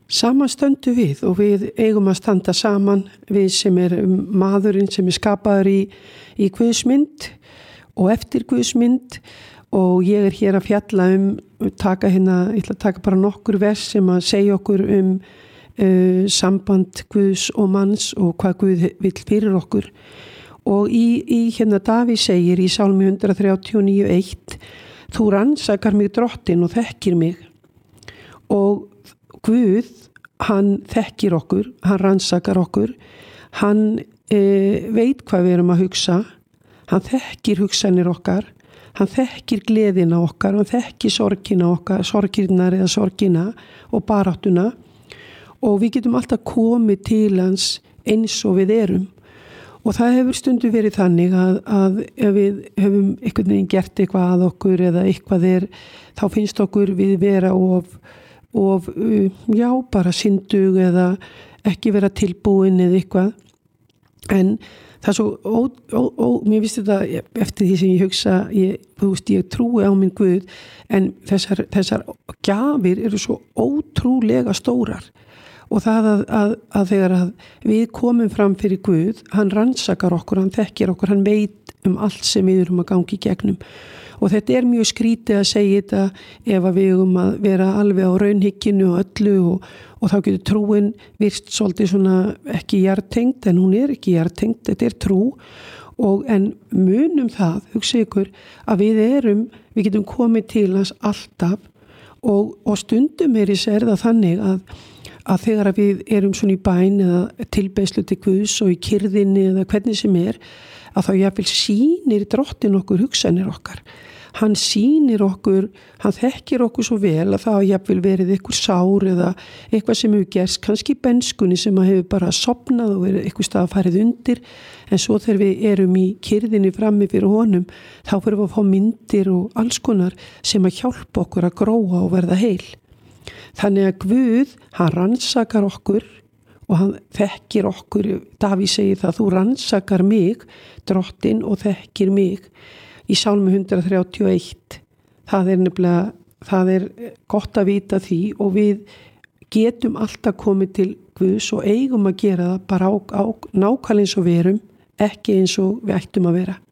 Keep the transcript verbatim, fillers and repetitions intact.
Saman stöndum við og við eigum að standa saman, við sem er maðurinn sem er skapaður í, í Guðsmynd og eftir Guðsmynd og ég er hér að fjalla um, taka hérna, ég ætla að taka bara nokkur vers sem að segja okkur um uh, samband Guðs og manns og hvað Guð vill fyrir okkur. Og í, í hérna Davíð segir í Sálmi hundrað þrjátíu og níu eitt, þú rannsakar mig drottin og þekkir mig. Og Guð, hann þekkir okkur, hann rannsakar okkur, hann e, veit hvað við erum að hugsa, hann þekkir hugsanir okkar, hann þekkir gleðina okkar, hann þekkir sorgina okkar, sorgirnar eða sorgina og baráttuna og við getum alltaf komið til hans eins og við erum. Og það hefur stundum verið þannig að, að ef við höfum einhvern veginn gert eitthvað að okkur eða eitthvað er, þá finnst okkur við vera of og já, bara syndug eða ekki vera tilbúin eða eitthvað en það er svo ó, ó, ó, mér finnst þetta eftir því sem ég hugsa ég, þú veist, ég trúi á minn Guð en þessar, þessar gjafir eru svo ótrúlega stórar og það að, að, að þegar að við komum fram fyrir Guð hann rannsakar okkur, hann þekkir okkur hann veit um allt sem við erum að gangi í gegnum og þetta er mjög skrítið að segja þetta ef að við um að vera alveg á raunhygginu og öllu og, og þá getur trúin virst svolítið svona ekki jartengt en hún er ekki jartengt, þetta er trú og en munum það, hugsa ykkur að við erum, við getum komið til hans alltaf og, og stundum er í serða þannig að, að þegar að við erum svona í bæn eða tilbeiðslu til Guðs og í kyrðinni eða hvernig sem er að þá jafnvel sýnir drottin okkur hugsanir okkar. Hann sýnir okkur, hann þekkir okkur svo vel að það hafa jafnvel verið eitthvað sár eða eitthvað sem hefur gerst, kannski benskunni sem hefur bara sopnað og verið eitthvað stað farið undir en svo þegar við erum í kyrðinni frammi fyrir honum þá fyrir við að fá myndir og alls konar sem að hjálpa okkur að gróa og verða heil. Þannig að Guð, hann rannsakar okkur og hann þekkir okkur, Davíð segir það, þú rannsakar mig, drottin og þekkir mig. Í Sálmi hundrað þrjátíu og eitt, það er nefnilega, það er gott að vita því og við getum alltaf komið til Guðs og eigum að gera það bara á, á nákvæmlega eins og við erum, ekki eins og við ættum að vera.